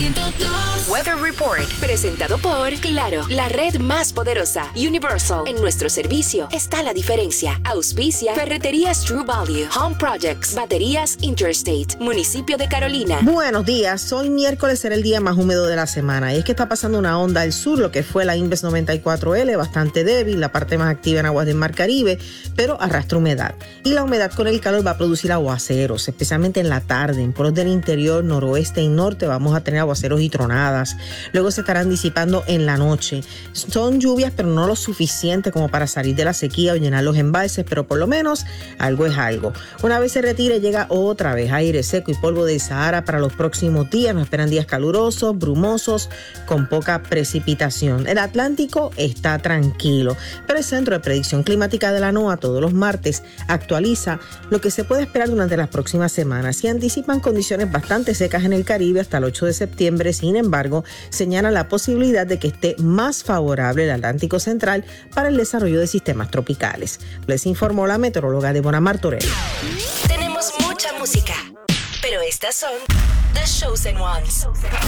102. Weather Report, presentado por Claro, la red más poderosa. Universal, en nuestro servicio está la diferencia. Auspicia Ferreterías True Value, Home Projects, Baterías Interstate, Municipio de Carolina. Buenos días, hoy miércoles será el día más húmedo de la semana y es que está pasando una onda al sur, lo que fue la Inves 94L, bastante débil, la parte más activa en aguas del Mar Caribe, pero arrastra humedad. Y la humedad con el calor va a producir aguaceros, especialmente en la tarde, en polos del interior, noroeste y norte vamos a tener aguaceros y tronadas. Luego se estarán disipando en la noche. Son lluvias, pero no lo suficiente como para salir de la sequía o llenar los embalses, pero por lo menos algo es algo. Una vez se retire, llega otra vez aire seco y polvo del Sahara para los próximos días. Nos esperan días calurosos, brumosos, con poca precipitación. El Atlántico está tranquilo, pero el Centro de Predicción Climática de la NOAA todos los martes actualiza lo que se puede esperar durante las próximas semanas y anticipan condiciones bastante secas en el Caribe hasta el 8 de septiembre. Sin embargo, señala la posibilidad de que esté más favorable el Atlántico Central para el desarrollo de sistemas tropicales. Les informó la meteoróloga Débora Martorell. Tenemos mucha música, pero estas son The Chosen Ones.